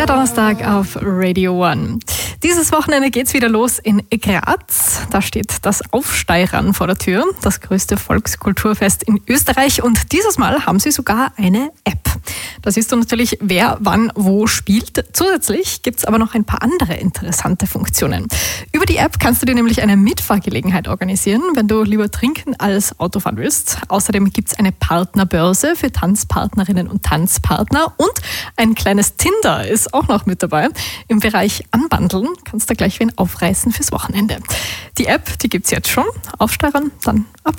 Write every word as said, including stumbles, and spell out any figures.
Der Donnerstag auf Radio One. Dieses Wochenende geht's wieder los in Graz. Da steht das Aufsteirern vor der Tür, das größte Volkskulturfest in Österreich. Und dieses Mal haben sie sogar eine App. Da siehst du natürlich, wer wann wo spielt. Zusätzlich gibt's aber noch ein paar andere interessante Funktionen. Über die App kannst du dir nämlich eine Mitfahrgelegenheit organisieren, wenn du lieber trinken als Autofahren willst. Außerdem gibt's eine Partnerbörse für Tanzpartnerinnen und Tanzpartner und ein kleines Tinder ist auch noch mit dabei. Im Bereich Anbandeln kannst du gleich wen aufreißen fürs Wochenende. Die App, die gibt's jetzt schon. Aufsteirern dann ab